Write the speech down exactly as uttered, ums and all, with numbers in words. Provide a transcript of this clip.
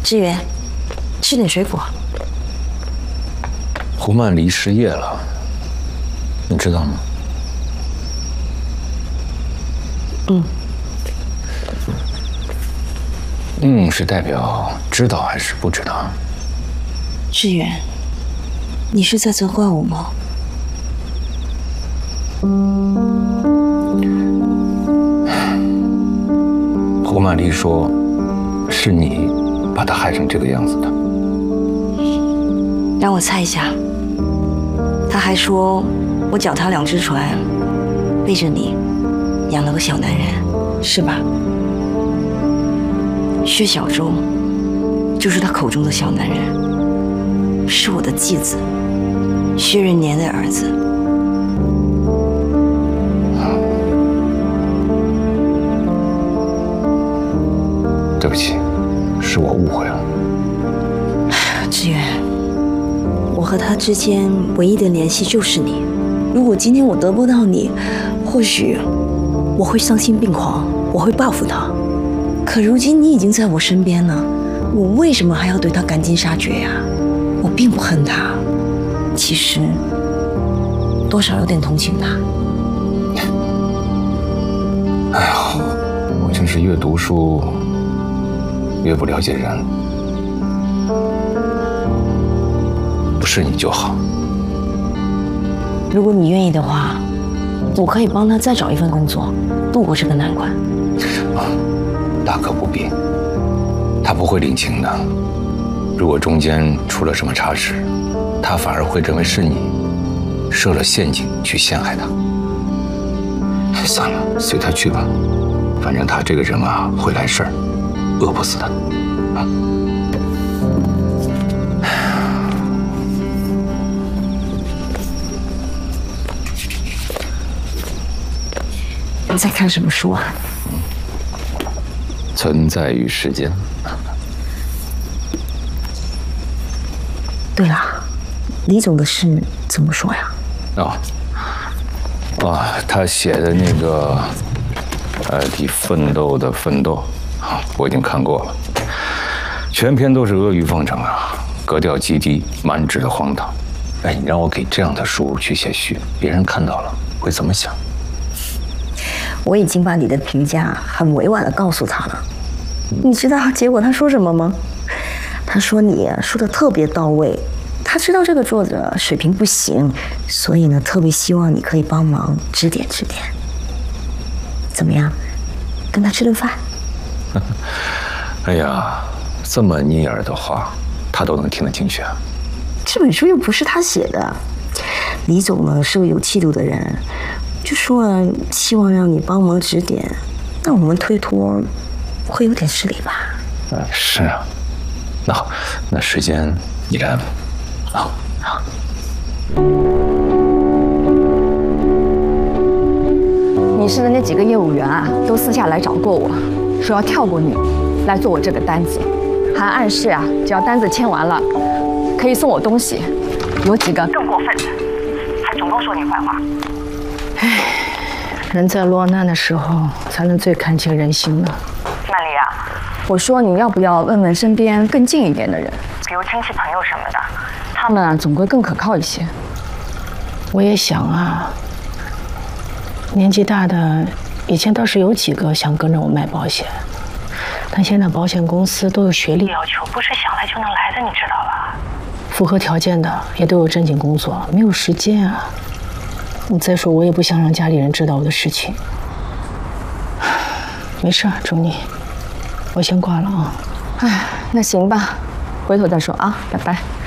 志远，吃点水果。 胡曼离失业了，你知道吗？ 嗯。 嗯，是代表知道还是不知道？ 志远，你是在责怪我吗？ 胡曼离说，是你把他害成这个样子的。 让我猜一下，他还说我脚踏两只船，背着你养了个小男人，是吧？薛小周就是他口中的小男人，是我的继子，薛仁年的儿子。 对不起，是我误会了。 志远，我和他之间唯一的联系就是你。如果今天我得不到你，或许我会丧心病狂，我会报复他。可如今你已经在我身边了，我为什么还要对他赶尽杀绝呀？我并不恨他，其实多少有点同情他。 哎呀，我真是越读书越不了解人，不是你就好。 如果你愿意的话，我可以帮他再找一份工作，度过这个难关。 啊，大可不必，他不会领情的。如果中间出了什么差池，他反而会认为是你设了陷阱去陷害他。算了，随他去吧，反正他这个人啊会来事儿，饿不死的。啊。 你在看什么书啊？ 存在与时间。 对了，李总的事怎么说呀？ 哦，哦，他写的那个《爱的奋斗的奋斗》啊，我已经看过了，全篇都是阿谀奉承啊，格调极低，满纸的荒唐。哎，你让我给这样的书去写序，别人看到了会怎么想？ 我已经把你的评价很委婉地告诉他了，你知道结果他说什么吗？他说你说的特别到位，他知道这个作者水平不行，所以呢特别希望你可以帮忙指点指点。怎么样，跟他吃顿饭？ 哎呀，这么逆耳的话，他都能听得进去啊？ 这本书又不是他写的，李总呢是个有气度的人。就说了希望让你帮忙指点，那我们推脱会有点失礼吧？ 嗯，是啊。那好，那时间你来安排。好，好。 你市的那几个业务员啊，都私下来找过我，说要跳过你来做我这个单子，还暗示啊，只要单子签完了，可以送我东西。有几个更过分的，还主动说你坏话。 唉，人在落难的时候才能最看清人心呢。 曼丽啊，我说你要不要问问身边更近一点的人，比如亲戚朋友什么的，他们啊总归更可靠一些。 我也想啊，年纪大的以前倒是有几个想跟着我卖保险，但现在保险公司都有学历要求，不是想来就能来的，你知道吧？符合条件的也都有正经工作，没有时间啊。再说，我也不想让家里人知道我的事情。没事，祝你，我先挂了啊。 哎，那行吧，回头再说啊，拜拜。